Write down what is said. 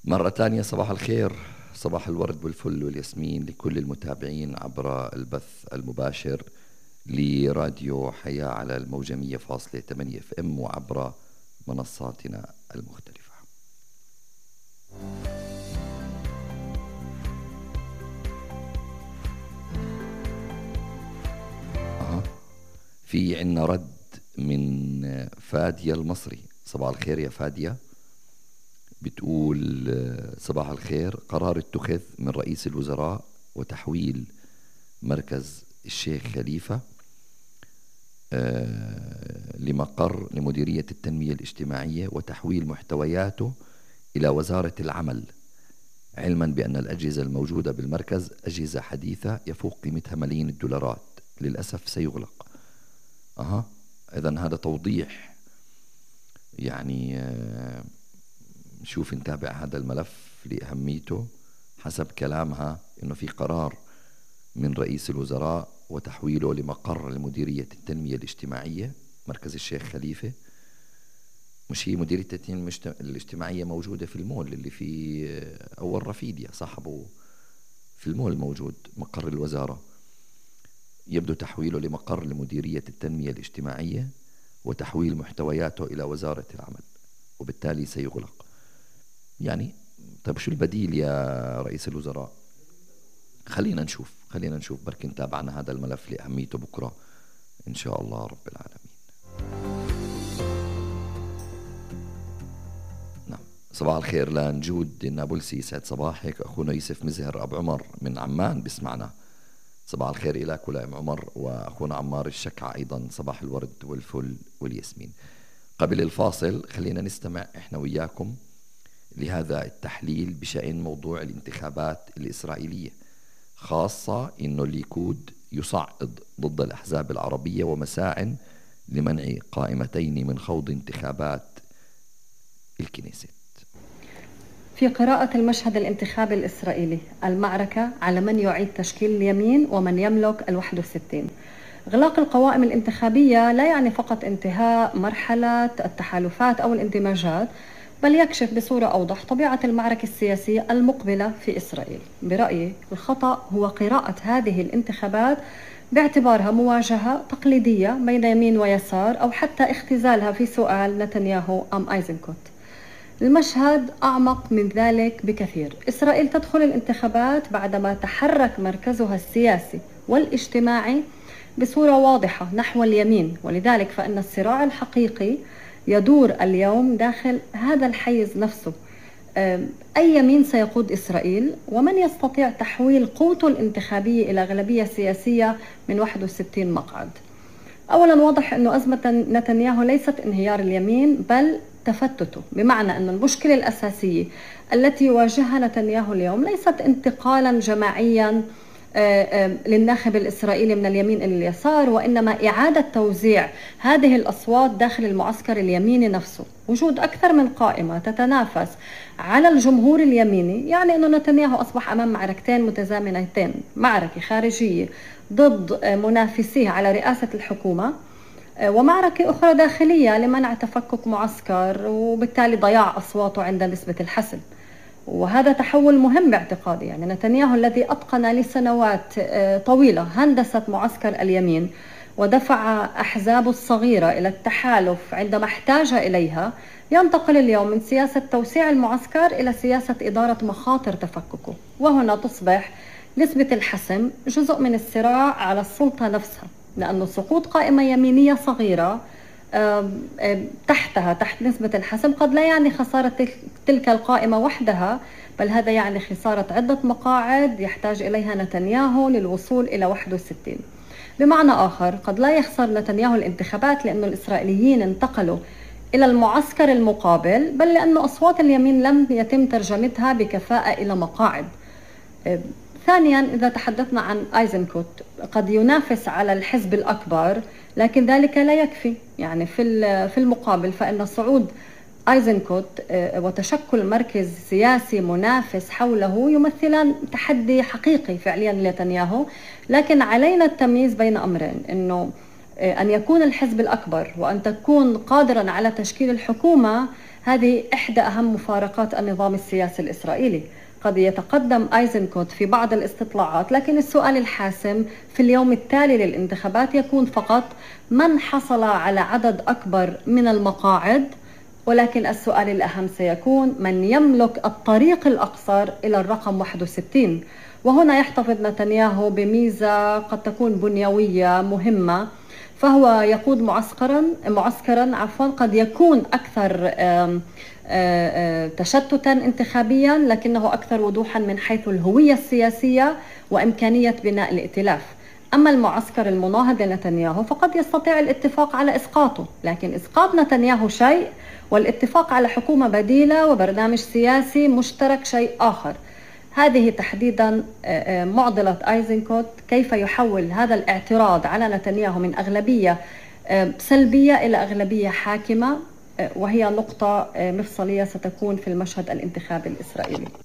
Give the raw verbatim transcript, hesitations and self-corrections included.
مرة تانية صباح الخير، صباح الورد والفل والياسمين لكل المتابعين عبر البث المباشر لراديو حياة على الموجة مية فاصلة ثمانية اف ام وعبر منصاتنا المختلفة. أه. في عنا رد من فادية المصري. صباح الخير يا فادية. بتقول صباح الخير، قرار اتخذ من رئيس الوزراء وتحويل مركز الشيخ خليفة لمقر لمديرية التنمية الاجتماعية وتحويل محتوياته إلى وزارة العمل، علما بأن الأجهزة الموجودة بالمركز أجهزة حديثة يفوق قيمتها ملايين الدولارات، للأسف سيغلق. أها إذن هذا توضيح، يعني شوف نتابع هذا الملف لأهميته. حسب كلامها إنه في قرار من رئيس الوزراء وتحويله لمقر لمديرية التنمية الاجتماعية مركز الشيخ خليفة. مش هي مديرية التنمية الاجتماعية موجودة في المول اللي في أول رفيدية صاحبه في المول موجود مقر الوزارة، يبدو تحويله لمقر لمديرية التنمية الاجتماعية وتحويل محتوياته إلى وزارة العمل، وبالتالي سيغلق. يعني طيب شو البديل يا رئيس الوزراء؟ خلينا نشوف خلينا نشوف بركي نتابعنا هذا الملف لأهميته بكرة إن شاء الله رب العالمين. نعم، صباح الخير لنجود النابلسي، سعد صباحك. أخونا يوسف مزهر أبو عمر من عمان بسمعنا، صباح الخير إلك ولأم عمر. وأخونا عمار الشكع أيضا صباح الورد والفل والياسمين. قبل الفاصل خلينا نستمع إحنا وياكم لهذا التحليل بشأن موضوع الانتخابات الإسرائيلية، خاصة إنه الليكود يصعد ضد الأحزاب العربية ومساع لمنع قائمتين من خوض انتخابات الكنيست. في قراءة المشهد الانتخابي الإسرائيلي، المعركة على من يعيد تشكيل اليمين ومن يملك الواحد وستين. إغلاق القوائم الانتخابية لا يعني فقط انتهاء مرحلة التحالفات أو الاندماجات، بل يكشف بصورة أوضح طبيعة المعركة السياسية المقبلة في إسرائيل. برأيي الخطأ هو قراءة هذه الانتخابات باعتبارها مواجهة تقليدية بين يمين ويسار، أو حتى اختزالها في سؤال نتنياهو أم أيزنكوت. المشهد أعمق من ذلك بكثير. إسرائيل تدخل الانتخابات بعدما تحرك مركزها السياسي والاجتماعي بصورة واضحة نحو اليمين، ولذلك فإن الصراع الحقيقي يدور اليوم داخل هذا الحيز نفسه. أي يمين سيقود إسرائيل، ومن يستطيع تحويل قوته الانتخابية إلى غلبية سياسية من واحد وستين مقعد؟ أولا واضح أنه أزمة نتنياهو ليست انهيار اليمين بل تفتته، بمعنى أن المشكلة الأساسية التي يواجهها نتنياهو اليوم ليست انتقالا جماعيا للناخب الإسرائيلي من اليمين إلى اليسار، وإنما إعادة توزيع هذه الأصوات داخل المعسكر اليميني نفسه. وجود أكثر من قائمة تتنافس على الجمهور اليميني يعني أنه نتنياهو أصبح أمام معركتين متزامنتين، معركة خارجية ضد منافسيه على رئاسة الحكومة، ومعركة أخرى داخلية لمنع تفكك معسكر وبالتالي ضياع أصواته عند نسبة الحسم. وهذا تحول مهم باعتقادي. يعني نتنياهو الذي أتقن لسنوات طويلة هندسة معسكر اليمين ودفع أحزابه الصغيرة إلى التحالف عندما احتاج إليها، ينتقل اليوم من سياسة توسيع المعسكر إلى سياسة إدارة مخاطر تفككه، وهنا تصبح نسبة الحسم جزء من الصراع على السلطة نفسها، لأنه سقوط قائمة يمينية صغيرة تحتها تحت نسبة الحسم قد لا يعني خسارة تلك القائمة وحدها، بل هذا يعني خسارة عدة مقاعد يحتاج إليها نتنياهو للوصول إلى واحد وستين. بمعنى آخر قد لا يخسر نتنياهو الانتخابات لأن الإسرائيليين انتقلوا إلى المعسكر المقابل، بل لأن أصوات اليمين لم يتم ترجمتها بكفاءة إلى مقاعد. ثانيا، إذا تحدثنا عن أيزنكوت قد ينافس على الحزب الأكبر، لكن ذلك لا يكفي. يعني في في المقابل فإن صعود أيزنكوت وتشكل مركز سياسي منافس حوله يمثلان تحدي حقيقي فعليا لنتنياهو، لكن علينا التمييز بين أمرين: إنه أن يكون الحزب الأكبر وأن تكون قادرا على تشكيل الحكومة هذه إحدى أهم مفارقات النظام السياسي الإسرائيلي. قد يتقدم أيزنكوت في بعض الاستطلاعات، لكن السؤال الحاسم في اليوم التالي للانتخابات يكون فقط من حصل على عدد أكبر من المقاعد، ولكن السؤال الأهم سيكون من يملك الطريق الأقصر إلى الرقم واحد وستين. وهنا يحتفظ نتنياهو بميزة قد تكون بنيوية مهمة، فهو يقود معسكرا معسكرا عفوا قد يكون أكثر آم آم تشتتا انتخابيا، لكنه أكثر وضوحا من حيث الهوية السياسية وإمكانية بناء الائتلاف. أما المعسكر المناهض لنتنياهو فقد يستطيع الاتفاق على إسقاطه، لكن إسقاط نتنياهو شيء والاتفاق على حكومة بديلة وبرنامج سياسي مشترك شيء آخر. هذه تحديدا معضلة أيزنكوت، كيف يحول هذا الاعتراض على نتنياهو من أغلبية سلبية إلى أغلبية حاكمة، وهي نقطة مفصلية ستكون في المشهد الانتخابي الإسرائيلي.